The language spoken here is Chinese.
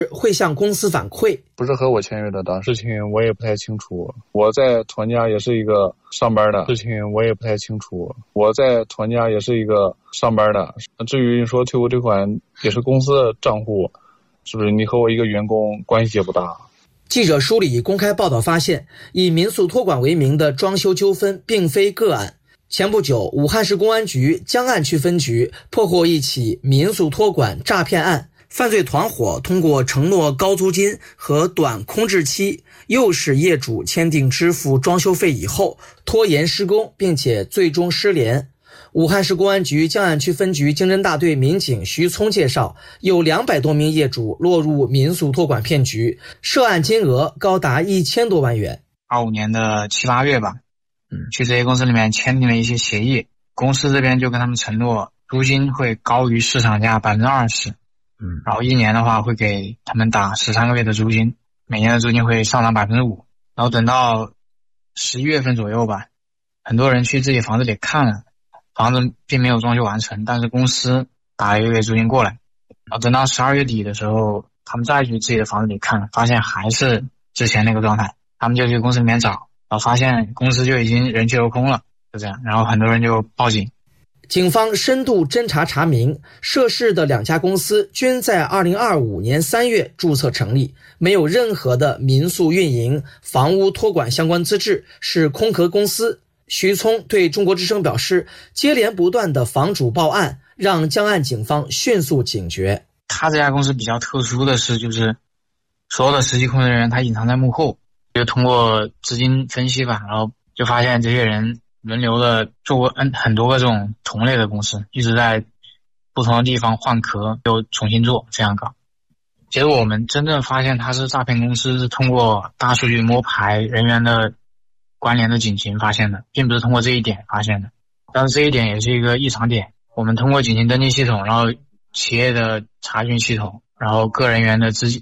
会向公司反馈。 不是和我签约的事情我也不太清楚，我在团家也是一个上班的事情我也不太清楚，我在团家也是一个上班的。至于你说退不退款也是公司的账户，是不是你和我一个员工关系也不大。 记者梳理公开报道发现，以民宿托管为名的装修纠纷并非个案。前不久，武汉市公安局江岸区分局破获一起民宿托管诈骗案，犯罪团伙通过承诺高租金和短空置期，诱使业主签订支付装修费以后拖延施工，并且最终失联。武汉市公安局江岸区分局经侦大队民警徐聪介绍，有200多名业主落入民宿托管骗局，涉案金额高达1000多万元。 25年的7、8月吧，去这些公司里面签订了一些协议，公司这边就跟他们承诺租金会高于市场价20%，然后1年的话会给他们打13个月的租金，每年的租金会上涨5%。然后等到11月份左右吧，很多人去自己房子里看了，房子并没有装修完成，但是公司打了1个月租金过来。然后等到12月底的时候，他们再去自己的房子里看，发现还是之前那个状态，他们就去公司里面找，然后发现公司就已经人去楼空了，就这样，然后很多人就报警。 警方深度侦查查明，涉事的2家公司均在2025年3月注册成立，没有任何的民宿运营、房屋托管相关资质，是空壳公司。徐聪对中国之声表示，接连不断的房主报案，让江岸警方迅速警觉。 他这家公司比较特殊的是，就是所有的实际控制人员他隐藏在幕后，就通过资金分析吧，然后就发现这些人轮流的做过很多个这种同类的公司，一直在不同的地方换壳又重新做，这样搞。结果我们真正发现他是诈骗公司，是通过大数据摸排人员的关联的警情发现的，并不是通过这一点发现的。但是这一点也是一个异常点，我们通过警情登记系统，然后企业的查询系统，然后个人员的资